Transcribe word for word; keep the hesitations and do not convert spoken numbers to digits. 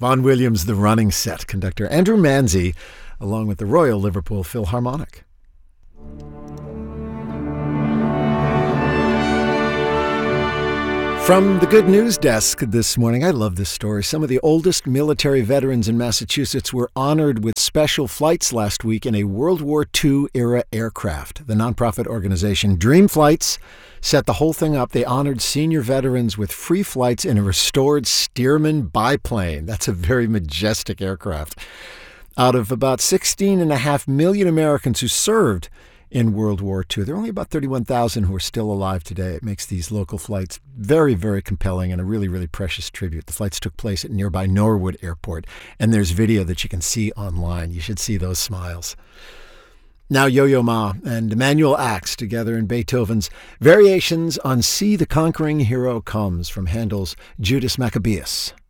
Vaughan Williams, the running set conductor Andrew Manzi, along with the Royal Liverpool Philharmonic. From the Good News Desk this morning, I love this story. Some of the oldest military veterans in Massachusetts were honored with special flights last week in a World War Two era aircraft. The nonprofit organization Dream Flights set the whole thing up. They honored senior veterans with free flights in a restored Stearman biplane. That's a very majestic aircraft. Out of about sixteen and a half million Americans who served in World War Two, there are only about thirty-one thousand who are still alive today. It makes these local flights very, very compelling and a really, really precious tribute. The flights took place at nearby Norwood Airport, and there's video that you can see online. You should see those smiles. Now Yo-Yo Ma and Emanuel Ax together in Beethoven's Variations on See the Conquering Hero Comes from Handel's Judas Maccabeus.